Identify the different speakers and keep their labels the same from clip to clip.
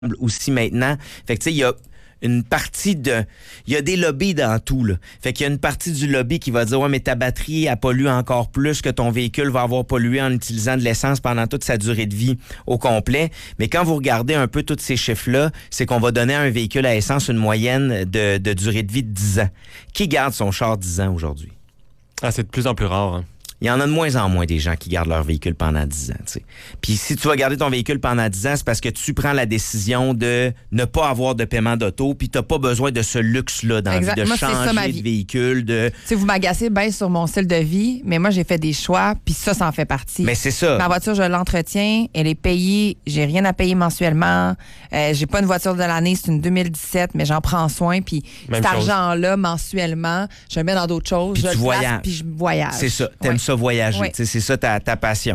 Speaker 1: aussi maintenant. Fait que tu sais, il y a une partie de... Il y a des lobbies dans tout, là. Fait qu'il y a une partie du lobby qui va dire « Ouais, mais ta batterie, elle pollue encore plus que ton véhicule va avoir pollué en utilisant de l'essence pendant toute sa durée de vie au complet. » Mais quand vous regardez un peu tous ces chiffres-là, c'est qu'on va donner à un véhicule à essence une moyenne de durée de vie de 10 ans. Qui garde son char 10 ans aujourd'hui?
Speaker 2: Ah, c'est de plus en plus rare, hein.
Speaker 1: Il y en a de moins en moins des gens qui gardent leur véhicule pendant 10 ans. T'sais. Puis si tu vas garder ton véhicule pendant 10 ans, c'est parce que tu prends la décision de ne pas avoir de paiement d'auto, puis tu n'as pas besoin de ce luxe-là dans la vie, de
Speaker 3: moi,
Speaker 1: changer de véhicule. Tu
Speaker 3: sais, vous m'agacez bien sur mon style de vie, mais moi, j'ai fait des choix, puis ça en fait partie.
Speaker 1: Mais c'est ça.
Speaker 3: Ma voiture, je l'entretiens, elle est payée, j'ai rien à payer mensuellement. J'ai pas une voiture de l'année, c'est une 2017, mais j'en prends soin, puis cet argent-là, mensuellement, je le mets dans d'autres choses,
Speaker 1: puis
Speaker 3: je
Speaker 1: tu
Speaker 3: le
Speaker 1: voyages.
Speaker 3: place, puis je voyage.
Speaker 1: C'est ça, t'aimes ça voyager,
Speaker 3: oui.
Speaker 1: C'est ça ta passion.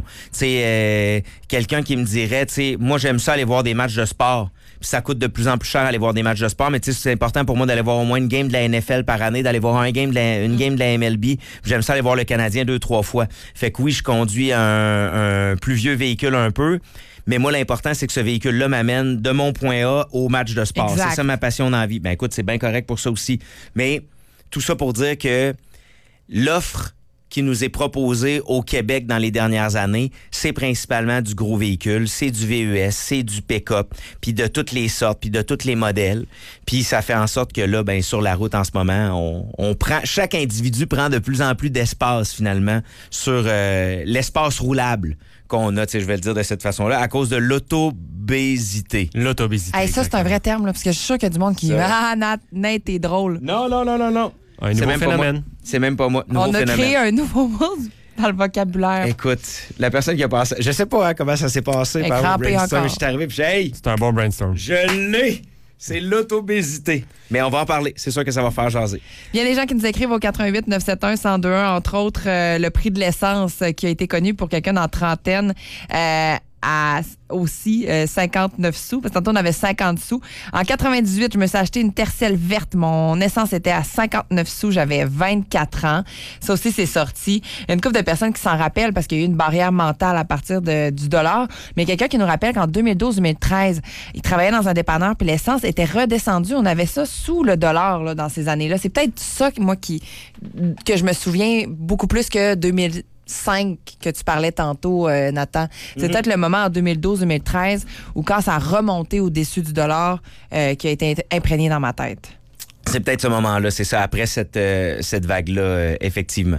Speaker 1: Quelqu'un qui me dirait, moi j'aime ça aller voir des matchs de sport, puis ça coûte de plus en plus cher aller voir des matchs de sport, mais c'est important pour moi d'aller voir au moins une game de la NFL par année, d'aller voir une game de la MLB. J'aime ça aller voir le Canadien 2-3 fois. Fait que oui, je conduis un plus vieux véhicule un peu, mais moi, l'important, c'est que ce véhicule-là m'amène de mon point A au match de sport.
Speaker 3: Exact.
Speaker 1: C'est ça ma passion dans la vie. Ben écoute, c'est bien correct pour ça aussi. Mais tout ça pour dire que l'offre qui nous est proposée au Québec dans les dernières années, c'est principalement du gros véhicule, c'est du VUS, c'est du pick-up, puis de toutes les sortes, puis de tous les modèles. Puis ça fait en sorte que là, ben sur la route en ce moment, chaque individu prend de plus en plus d'espace finalement sur l'espace roulable qu'on a, je vais le dire de cette façon-là, à cause de l'autobésité.
Speaker 2: L'autobésité.
Speaker 3: Hey, ça, c'est un vrai terme, là, parce que je suis sûr qu'il y a du monde qui dit « Ah, Nate, t'es drôle. »
Speaker 1: Non.
Speaker 2: Un nouveau phénomène.
Speaker 1: C'est même pas moi.
Speaker 3: On a créé un nouveau mot dans le vocabulaire.
Speaker 1: Écoute, la personne qui a passé... Je sais pas comment ça s'est passé par le brainstorm. Je suis arrivé puis hey!
Speaker 2: C'est un bon brainstorm.
Speaker 1: Je l'ai! C'est l'autobésité. Mais on va en parler. C'est sûr que ça va faire jaser.
Speaker 3: Il y a des gens qui nous écrivent au 88 971 1021, entre autres, le prix de l'essence qui a été connu pour quelqu'un dans trentaine à aussi 59 sous. Parce que tantôt, on avait 50 sous. En 98, je me suis acheté une Tercel verte. Mon essence était à 59 sous. J'avais 24 ans. Ça aussi, c'est sorti. Il y a une couple de personnes qui s'en rappellent parce qu'il y a eu une barrière mentale à partir du dollar. Mais quelqu'un qui nous rappelle qu'en 2012-2013, il travaillait dans un dépanneur puis l'essence était redescendue. On avait ça sous le dollar là, dans ces années-là. C'est peut-être ça, moi, que je me souviens beaucoup plus que 2005 que tu parlais tantôt, Nathan. C'est peut-être le moment en 2012-2013 où quand ça a remonté au-dessus du dollar qui a été imprégné dans ma tête.
Speaker 1: C'est peut-être ce moment-là, c'est ça, après cette vague-là, effectivement.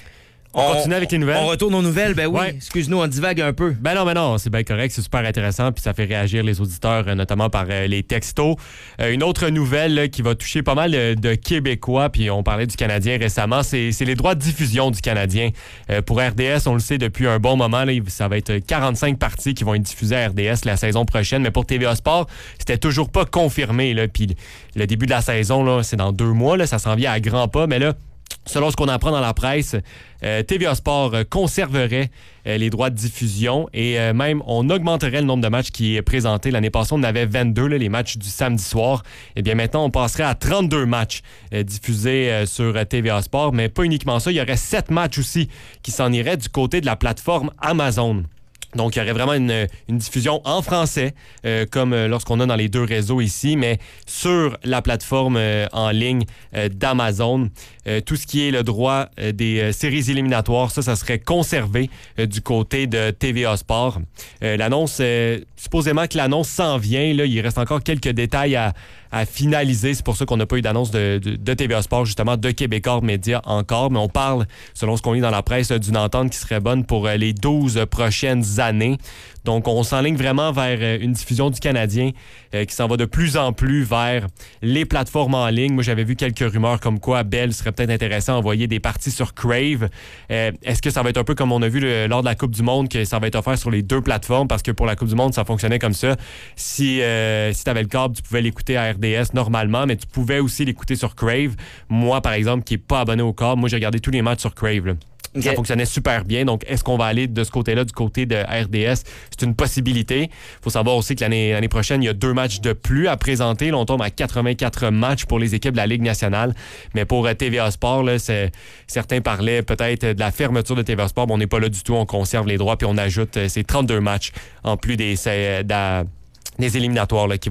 Speaker 2: On continue avec les nouvelles.
Speaker 1: On retourne aux nouvelles, ben oui.
Speaker 2: Ouais.
Speaker 1: Excuse-nous, on divague un peu.
Speaker 2: Ben non, c'est bien correct, c'est super intéressant, puis ça fait réagir les auditeurs, notamment par les textos. Une autre nouvelle là, qui va toucher pas mal de Québécois, puis on parlait du Canadien récemment, c'est les droits de diffusion du Canadien. Pour RDS, on le sait depuis un bon moment, là, ça va être 45 parties qui vont être diffusées à RDS la saison prochaine, mais pour TVA Sport, c'était toujours pas confirmé. Là, puis le début de la saison, là, c'est dans 2 mois, là, ça s'en vient à grands pas, mais là, selon ce qu'on apprend dans la presse, TVA Sport conserverait les droits de diffusion et même on augmenterait le nombre de matchs qui est présenté. L'année passée, on en avait 22, là, les matchs du samedi soir. Et bien maintenant, on passerait à 32 matchs diffusés sur TVA Sport. Mais pas uniquement ça, il y aurait 7 matchs aussi qui s'en iraient du côté de la plateforme Amazon. Donc, il y aurait vraiment une diffusion en français, comme lorsqu'on a dans les 2 réseaux ici, mais sur la plateforme en ligne d'Amazon. Tout ce qui est le droit des séries éliminatoires, ça serait conservé du côté de TVA Sport. L'annonce, supposément que l'annonce s'en vient, là, il reste encore quelques détails à finaliser. C'est pour ça qu'on n'a pas eu d'annonce de TVA Sport, justement, de Québécois Média encore. Mais on parle, selon ce qu'on lit dans la presse, d'une entente qui serait bonne pour les 12 prochaines années. Donc, on s'enligne vraiment vers une diffusion du Canadien qui s'en va de plus en plus vers les plateformes en ligne. Moi, j'avais vu quelques rumeurs comme quoi Bell serait peut-être intéressant à envoyer des parties sur Crave. Est-ce que ça va être un peu comme on a vu lors de la Coupe du Monde, que ça va être offert sur les 2 plateformes? Parce que pour la Coupe du Monde, ça fonctionnait comme ça. Si tu avais le câble, tu pouvais l'écouter à RDS normalement, mais tu pouvais aussi l'écouter sur Crave. Moi, par exemple, qui n'est pas abonné au câble, moi, j'ai regardé tous les matchs sur Crave, là. Ça fonctionnait super bien. Donc, est-ce qu'on va aller de ce côté-là, du côté de RDS? C'est une possibilité. Il faut savoir aussi que l'année prochaine, il y a 2 matchs de plus à présenter. Là, on tombe à 84 matchs pour les équipes de la Ligue nationale. Mais pour TVA Sport, là, certains parlaient peut-être de la fermeture de TVA Sport. Bon, on n'est pas là du tout. On conserve les droits puis on ajoute ces 32 matchs en plus des éliminatoires là, qui